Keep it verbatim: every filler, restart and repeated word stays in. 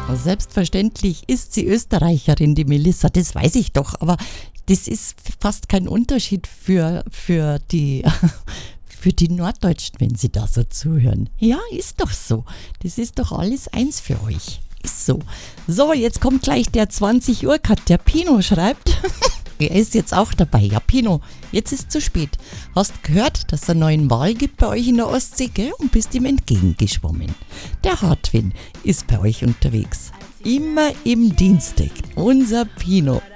Selbstverständlich ist sie Österreicherin, die Melissa, das weiß ich doch, aber das ist fast kein Unterschied für, für die, für die Norddeutschen, wenn sie da so zuhören. Ja, ist doch so. Das ist doch alles eins für euch. Ist so. So, jetzt kommt gleich der zwanzig Uhr Cut. Der Pino schreibt, er ist jetzt auch dabei. Ja, Pino, jetzt ist zu spät. Hast gehört, dass es einen neuen Wal gibt bei euch in der Ostsee, gell? Und bist ihm entgegengeschwommen. Der Hartwin ist bei euch unterwegs. Immer im Dienstag. Unser Pino.